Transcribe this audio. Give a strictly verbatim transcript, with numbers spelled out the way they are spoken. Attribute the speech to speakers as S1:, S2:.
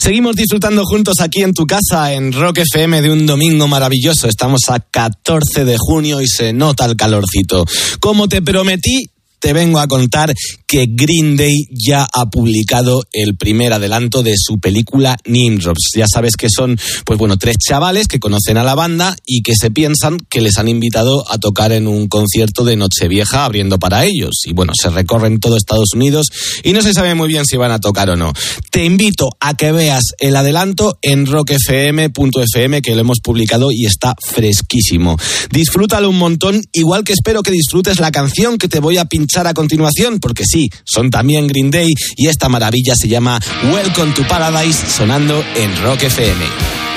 S1: Seguimos disfrutando juntos aquí en tu casa, en Rock F M, de un domingo maravilloso. Estamos a catorce de junio y se nota el calorcito. Como te prometí, te vengo a contar que Green Day ya ha publicado el primer adelanto de su película Nimrods. Ya sabes que son, pues bueno, tres chavales que conocen a la banda y que se piensan que les han invitado a tocar en un concierto de Nochevieja abriendo para ellos. Y bueno, se recorren todo Estados Unidos y no se sabe muy bien si van a tocar o no. Te invito a que veas el adelanto en rock f m punto f m, que lo hemos publicado y está fresquísimo. Disfrútalo un montón, igual que espero que disfrutes la canción que te voy a pinchar a continuación, porque sí, son también Green Day y esta maravilla se llama Welcome to Paradise, sonando en Rock F M.